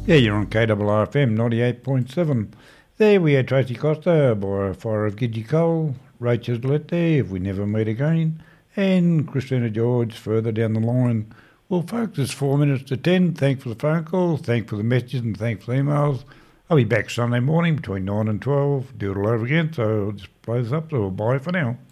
Yeah, you're on KRRFM 98.7. There we had Tracy Costa, by Fire of Gidgee Cole, Rachel Gillette, If We Never Meet Again, and Christina George further down the line. Well, folks, it's 4 minutes to 10. Thanks for the phone call, thanks for the messages, and thanks for the emails. I'll be back Sunday morning between 9 and 12. Do it all over again, so I'll just close up, so bye for now.